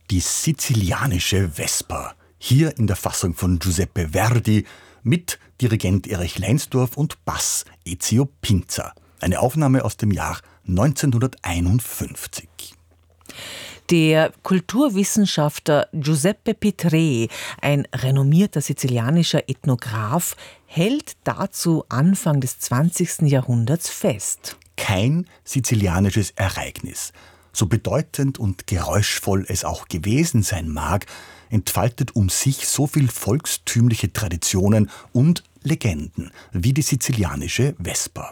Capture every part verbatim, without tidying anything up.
Die sizilianische Vesper. Hier in der Fassung von Giuseppe Verdi mit Dirigent Erich Leinsdorf und Bass Ezio Pinza. Eine Aufnahme aus dem Jahr neunzehnhunderteinundfünfzig. Der Kulturwissenschaftler Giuseppe Pitrè, ein renommierter sizilianischer Ethnograph, hält dazu Anfang des zwanzigsten Jahrhunderts fest. Kein sizilianisches Ereignis, so bedeutend und geräuschvoll es auch gewesen sein mag, entfaltet um sich so viel volkstümliche Traditionen und Legenden wie die sizilianische Vesper.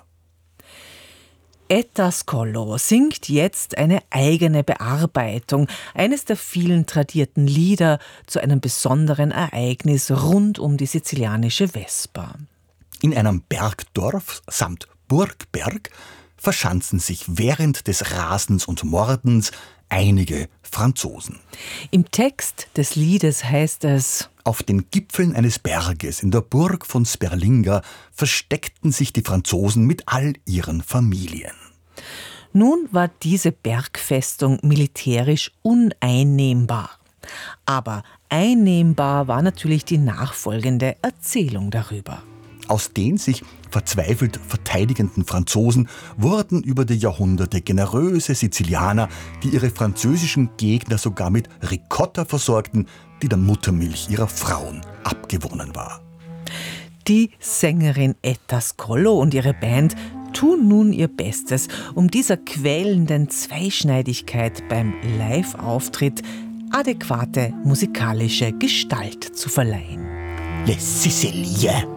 Etascollo singt jetzt eine eigene Bearbeitung eines der vielen tradierten Lieder zu einem besonderen Ereignis rund um die sizilianische Vesper. In einem Bergdorf samt Burgberg verschanzen sich während des Rasens und Mordens einige Franzosen. Im Text des Liedes heißt es: Auf den Gipfeln eines Berges in der Burg von Sperlinga versteckten sich die Franzosen mit all ihren Familien. Nun war diese Bergfestung militärisch uneinnehmbar. Aber einnehmbar war natürlich die nachfolgende Erzählung darüber. Aus den sich verzweifelt verteidigenden Franzosen wurden über die Jahrhunderte generöse Sizilianer, die ihre französischen Gegner sogar mit Ricotta versorgten, die der Muttermilch ihrer Frauen abgewonnen war. Die Sängerin Etascollo und ihre Band tun nun ihr Bestes, um dieser quälenden Zweischneidigkeit beim Live-Auftritt adäquate musikalische Gestalt zu verleihen. Les Siciliens.